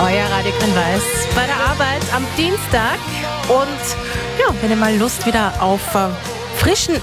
Euer Radio Grün-Weiß bei der Arbeit am Dienstag. Und ja, wenn ihr mal Lust wieder auf frischen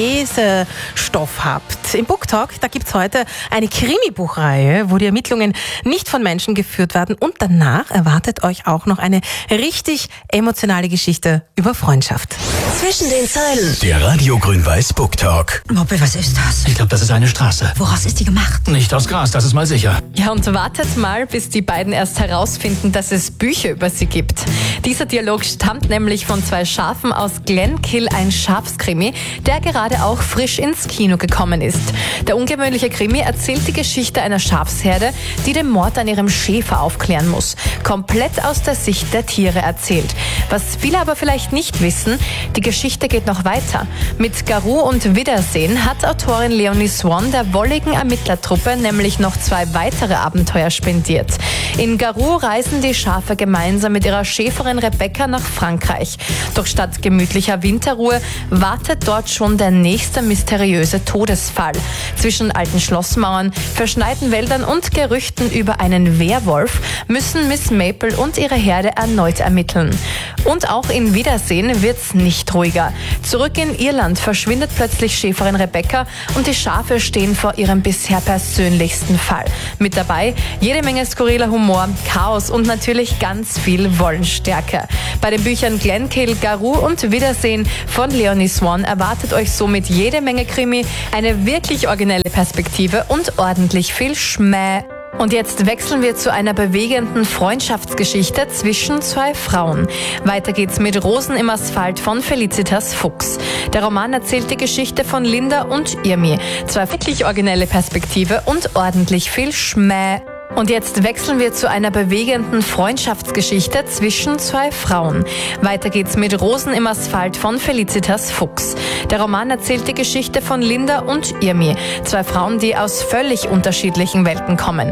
Lesestoff habt. Im Booktalk, da gibt's heute eine Krimi-Buchreihe, wo die Ermittlungen nicht von Menschen geführt werden. Und danach erwartet euch auch noch eine richtig emotionale Geschichte über Freundschaft. Zwischen den Zeilen. Der Radio Grün-Weiß Booktalk. Moppe, was ist das? Ich glaube, das ist eine Straße. Woraus ist die gemacht? Nicht aus Gras, das ist mal sicher. Ja, und wartet mal, bis die beiden erst herausfinden, dass es Bücher über sie gibt. Dieser Dialog stammt nämlich von zwei Schafen aus Glenkill, ein Schafskrimi, der gerade auch frisch ins Kino gekommen ist. Der ungewöhnliche Krimi erzählt die Geschichte einer Schafsherde, die den Mord an ihrem Schäfer aufklären muss. Komplett aus der Sicht der Tiere erzählt. Was viele aber vielleicht nicht wissen, die Geschichte geht noch weiter. Mit Garou und Wiedersehen hat Autorin Leonie Swan der wolligen Ermittlertruppe nämlich noch 2 weitere Abenteuer spendiert. In Garou reisen die Schafe gemeinsam mit ihrer Schäferin Rebecca nach Frankreich. Doch statt gemütlicher Winterruhe wartet dort schon der nächste mysteriöse Todesfall. Zwischen alten Schlossmauern, verschneiten Wäldern und Gerüchten über einen Werwolf müssen Miss Maple und ihre Herde erneut ermitteln. Und auch in Wiedersehen wird's nicht ruhiger. Zurück in Irland verschwindet plötzlich Schäferin Rebecca und die Schafe stehen vor ihrem bisher persönlichsten Fall. Mit dabei jede Menge skurriler Humor, Chaos und natürlich ganz viel Wollenstärke. Bei den Büchern Glenkill, Garou und Wiedersehen von Leonie Swan erwartet euch somit jede Menge Krimi, eine wirklich originelle Perspektive und ordentlich viel Schmäh. Und jetzt wechseln wir zu einer bewegenden Freundschaftsgeschichte zwischen 2 Frauen. Weiter geht's mit Rosen im Asphalt von Felicitas Fuchs. Der Roman erzählt die Geschichte von Linda und Irmi. 2 wirklich originelle Perspektive und ordentlich viel Schmäh. Und jetzt wechseln wir zu einer bewegenden Freundschaftsgeschichte zwischen 2 Frauen. Weiter geht's mit Rosen im Asphalt von Felicitas Fuchs. Der Roman erzählt die Geschichte von Linda und Irmi. 2 Frauen, die aus völlig unterschiedlichen Welten kommen.